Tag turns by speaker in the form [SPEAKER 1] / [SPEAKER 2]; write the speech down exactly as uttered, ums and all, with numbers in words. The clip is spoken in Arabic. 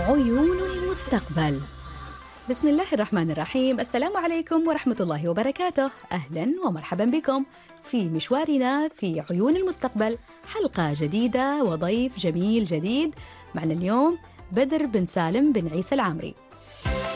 [SPEAKER 1] عيون المستقبل. بسم الله الرحمن الرحيم. السلام عليكم ورحمة الله وبركاته. أهلا ومرحبا بكم في مشوارنا في عيون المستقبل، حلقة جديدة وضيف جميل جديد. معنا اليوم بدر بن سالم بن عيسى العامري.